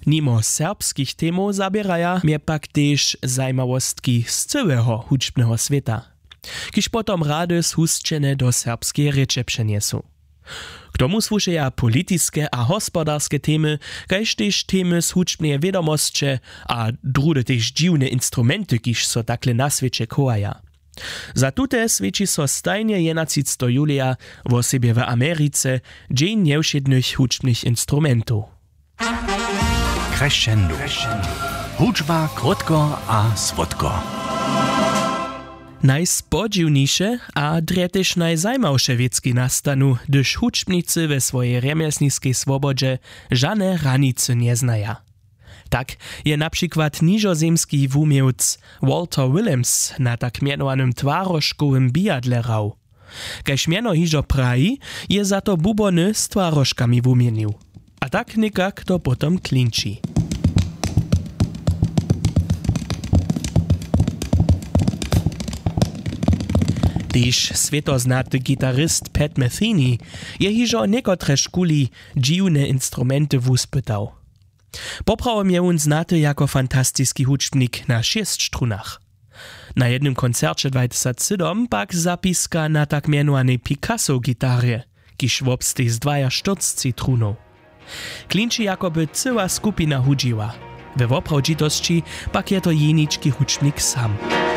Nimo serbskich temów zabieraja mnie pak też zajmawostki z całego hudźbnego świata, kiż potom rady zhuszczene do serbskiej riecze przeniesu. K tomu słuchają polityczne a gospodarskie temy, kaž też temy z hudźbnej wiadomostcze a drugie też dziwne instrumenty, kiż so takle na świecie kołaja. Za tute svědčí so stajnie 11. julia w sobie w Ameryce dzień nieušednych hudźbnych instrumentów. Crescendo. Hudźba krótko a słodko. Najspodziwniejsze a dretež najzajmawsze wiecki nastanu, gdyż hudźbnicy we swojej rzemieslniskiej swobodzie żadne ranice nie znają. Tak je na przykład niżozemski wumiewc Walter Willems na tak mianowanym twarożkowym bijadle rał. Kaž miano hižo praji, je za to bubony z twarożkami wumienił. A tak nikak to potom klinči. Tyž svetoznaty gitaryst Pat Metheny je hižo niekotre škuli dziwne instrumenty wuspytał. Poprawom je on znaty jako fantastyski hudźbnik na 6 strunach. Na jednym koncercie 2007 pak zapiska na tak mianowanej Picasso-gitarze, kiż wobstej z 42 trunów. Klinči jakoby cała skupina hudziła. We woprawdzitości pak je to jeniczki hudźbnik sam.